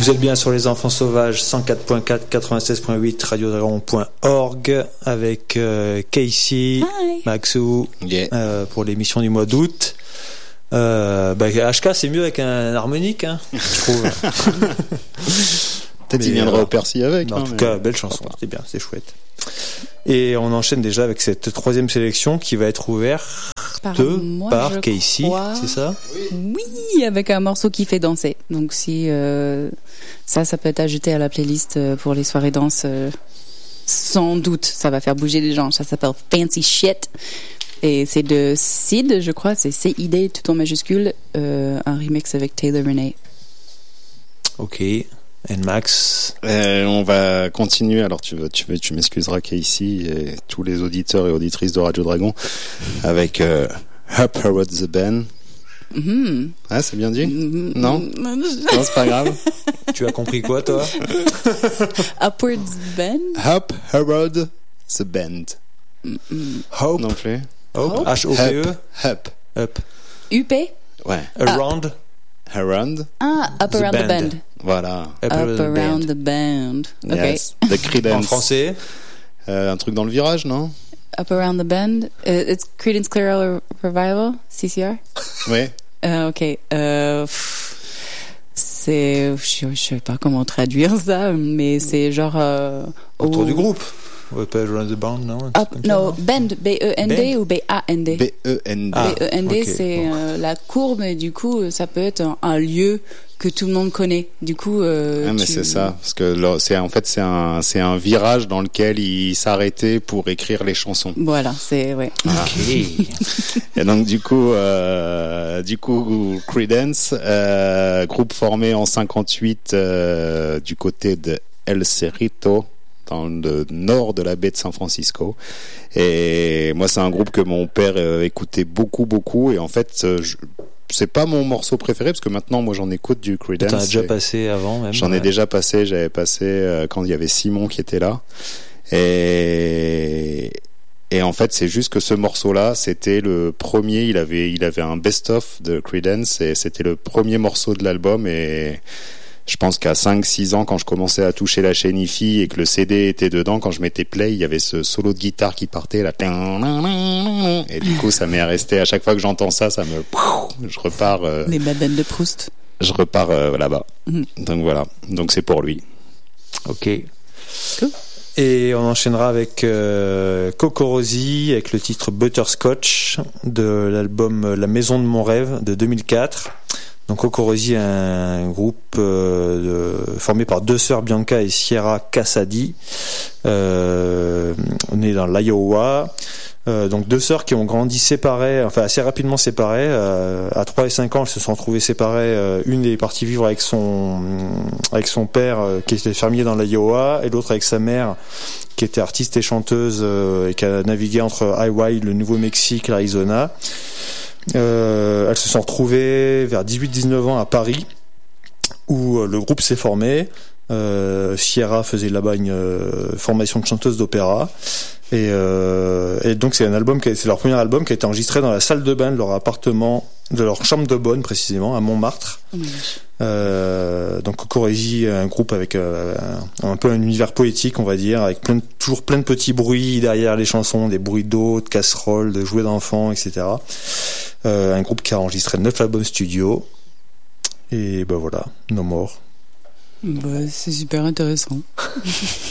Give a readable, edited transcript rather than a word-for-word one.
Vous êtes bien sur les enfants sauvages 104.4 96.8 radiodragon.org avec Casey, Maxou pour l'émission du mois d'août. HK c'est mieux avec un harmonique, hein, je trouve. Peut-être il viendra au Percy avec. En tout cas, belle chanson, c'est bien, c'est chouette. Et on enchaîne déjà avec cette troisième sélection qui va être ouverte par Casey, c'est ça? Oui, avec un morceau qui fait danser. Donc si ça peut être ajouté à la playlist pour les soirées danse, sans doute, ça va faire bouger les gens. Ça s'appelle Fancy Shit. Et c'est de Sid, je crois, c'est CID tout en majuscule, un remix avec Taylor Renee. Ok. Et Max, on va continuer. Alors tu m'excuseras Casey et tous les auditeurs et auditrices de Radio Dragon avec Upward the Band. Mm-hmm. Ah, c'est bien dit? Non, c'est pas grave. Tu as compris quoi, toi? Upward Band. Upward the Band. Hope. Non plus. Hope. H-O-P-E. Up. UP. Ouais. Around. Around. Up Around the Band. Voilà. Up Around the Band. Ok. Yes. The Creedence. En français. Un truc dans le virage, non? Up Around the Band. It's Creedence Clearwater Revival, CCR. Oui. Ok. Je sais pas comment traduire ça, mais c'est genre autour du groupe. Up Around the Band, non? Band, B-E-N-D ou B-A-N-D? B-E-N-D. B-E-N-D, okay. c'est la courbe, et du coup, ça peut être un lieu que tout le monde connaît. Du coup, mais c'est ça, parce que là, c'est un virage dans lequel il s'arrêtait pour écrire les chansons. Voilà, c'est ouais. Ok. Et donc du coup, Creedence, groupe formé en 58 du côté de El Cerrito, dans le nord de la baie de San Francisco. Et moi, c'est un groupe que mon père écoutait beaucoup, et en fait, c'est pas mon morceau préféré parce que maintenant moi j'en écoute du Creedence. T'en as déjà passé avant même. J'en ai déjà passé, j'avais passé quand il y avait Simon qui était là. Et en fait, c'est juste que ce morceau-là, c'était le premier, il avait un best-of de Creedence et c'était le premier morceau de l'album. Et je pense qu'à 5-6 ans, quand je commençais à toucher la chaîne hi-fi et que le CD était dedans, quand je mettais play, il y avait ce solo de guitare qui partait là. Et du coup, ça m'est resté. À chaque fois que j'entends ça, je repars. Les Madeleines de Proust. Je repars là-bas. Donc voilà. Donc c'est pour lui. Ok. Cool. Et on enchaînera avec Cocorosi avec le titre Butterscotch de l'album La Maison de mon rêve de 2004. Donc Cocorosi est un groupe formé par deux sœurs Bianca et Sierra Cassadi, nées dans l'Iowa. Donc deux sœurs qui ont grandi séparées, enfin assez rapidement séparées. À 3 et 5 ans, elles se sont retrouvées séparées. Une est partie vivre avec son père qui était fermier dans l'Iowa, et l'autre avec sa mère qui était artiste et chanteuse et qui a navigué entre Hawaï, le Nouveau-Mexique, l'Arizona. Elles se sont retrouvées vers 18-19 ans à Paris, où le groupe s'est formé. Sierra faisait là-bas une formation de chanteuse d'opéra, et donc c'est leur premier album qui a été enregistré dans la salle de bain de leur appartement, de leur chambre de bonne précisément, à Montmartre. Donc Cocorosi, un groupe avec un peu un univers poétique, on va dire, avec toujours plein de petits bruits derrière les chansons, des bruits d'eau, de casseroles, de jouets d'enfants, etc. Un groupe qui a enregistré 9 albums studio, et voilà, No More. C'est super intéressant.